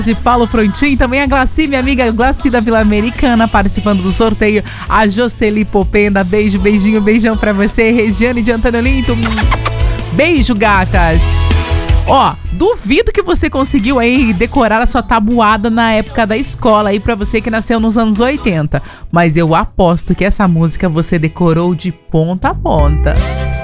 de Paulo Frontin, também a Glaci, minha amiga Glaci da Vila Americana, participando do sorteio. A Jocely Popenda, beijo, beijinho, beijão pra você. Regiane de Antônio Olinto, beijo, gatas. Ó, duvido que você conseguiu aí decorar a sua tabuada na época da escola aí pra você que nasceu nos anos 80. Mas eu aposto que essa música você decorou de ponta a ponta.